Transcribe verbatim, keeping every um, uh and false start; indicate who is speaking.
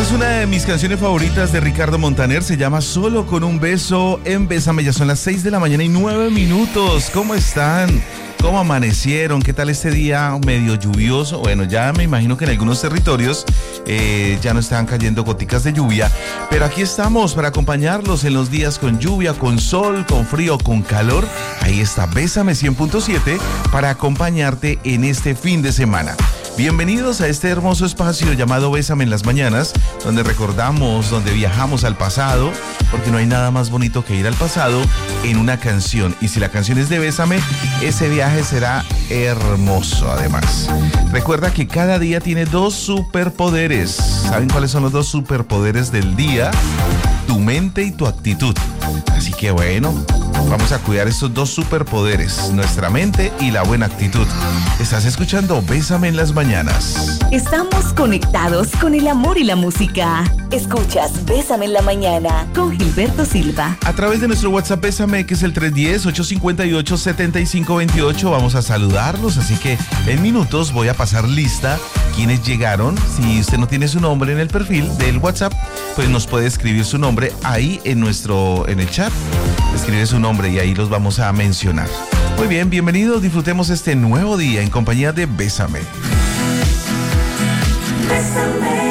Speaker 1: es una de mis canciones favoritas de Ricardo Montaner, se llama Solo con un beso en Bésame. Ya son las seis de la mañana y nueve minutos. ¿Cómo están? ¿Cómo amanecieron? ¿Qué tal este día medio lluvioso? Bueno, ya me imagino que en algunos territorios eh, ya no están cayendo goticas de lluvia, pero aquí estamos para acompañarlos en los días con lluvia, con sol, con frío, con calor. Ahí está Bésame cien punto siete para acompañarte en este fin de semana. Bienvenidos a este hermoso espacio llamado Bésame en las mañanas, donde recordamos, donde viajamos al pasado, porque no hay nada más bonito que ir al pasado en una canción. Y si la canción es de Bésame, ese viaje será hermoso además. Recuerda que cada día tiene dos superpoderes. ¿Saben cuáles son los dos superpoderes del día? Tu mente y tu actitud. Así que bueno, vamos a cuidar estos dos superpoderes, nuestra mente y la buena actitud. Estás escuchando Bésame en las mañanas.
Speaker 2: Estamos conectados con el amor y la música. Escuchas Bésame en la mañana con Gilberto Silva.
Speaker 1: A través de nuestro WhatsApp Bésame, que es el tres uno cero, ocho cinco ocho, siete cinco dos ocho, vamos a saludarlos. Así que en minutos voy a pasar lista quienes llegaron. Si usted no tiene su nombre en el perfil del WhatsApp, pues nos puede escribir su nombre ahí en nuestro, en el chat. Escribe su nombre y ahí los vamos a mencionar. Muy bien, bienvenidos, disfrutemos este nuevo día en compañía de Bésame.
Speaker 3: Bésame.